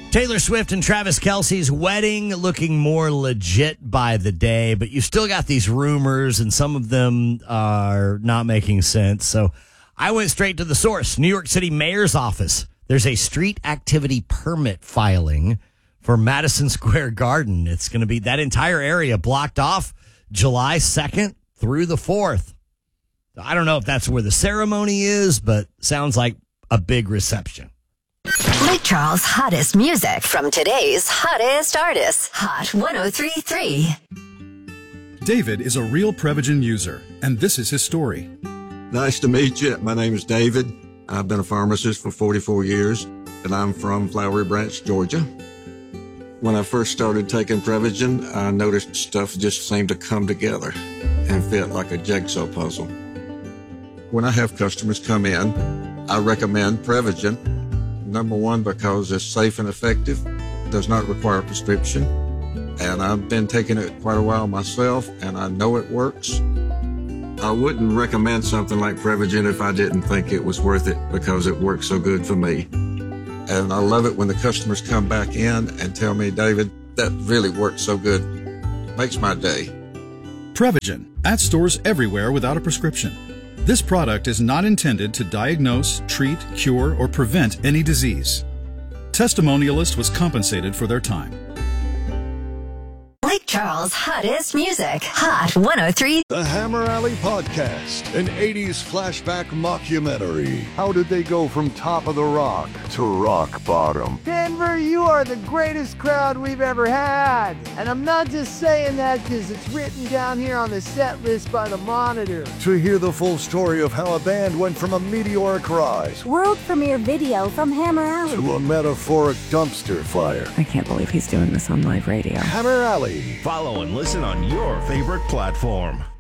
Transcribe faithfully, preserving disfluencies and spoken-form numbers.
Taylor Swift and Travis Kelce's wedding looking more legit by the day, but you still got these rumors, and some of them are not making sense. So I went straight to the source, New York City Mayor's office. There's a street activity permit filing for Madison Square Garden. It's going to be that entire area blocked off July second through the fourth. I don't know if that's where the ceremony is, but sounds like a big reception. Lake Charles' hottest music from today's hottest artists. Hot one oh three point three. David is a real Prevagen user, and this is his story. Nice to meet you. My name is David. I've been a pharmacist for forty-four years, and I'm from Flowery Branch, Georgia. When I first started taking Prevagen, I noticed stuff just seemed to come together and fit like a jigsaw puzzle. When I have customers come in, I recommend Prevagen. Number one, because it's safe and effective, does not require a prescription, and I've been taking it quite a while myself, and I know it works. I wouldn't recommend something like Prevagen if I didn't think it was worth it, because it works so good for me. And I love it when the customers come back in and tell me, David, that really works so good. Makes my day. Prevagen, at stores everywhere without a prescription. This product is not intended to diagnose, treat, cure, or prevent any disease. Testimonialist was compensated for their time. Lake Charles' hottest music. Hot one oh three. The Hammer Alley Podcast, an eighties flashback mockumentary. How did they go from top of the rock to rock bottom? Denver, you are the greatest crowd we've ever had. And I'm not just saying that because it's written down here on the set list by the Monitor. To hear the full story of how a band went from a meteoric rise world premiere video from Hammer Alley to a metaphoric dumpster fire. I can't believe he's doing this on live radio. Hammer Alley. Follow and listen on your favorite platform.